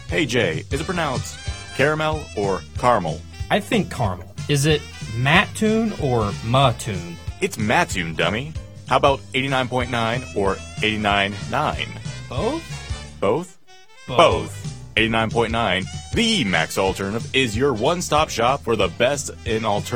Hey Jay, is it pronounced caramel or caramel? I think caramel. Is it Mattoon or Mattoon? It's Mattoon, dummy. How about 89.9 or 89.9? Both? Both? Both. 89.9, the Max Alternative, is your one-stop shop for the best in alternative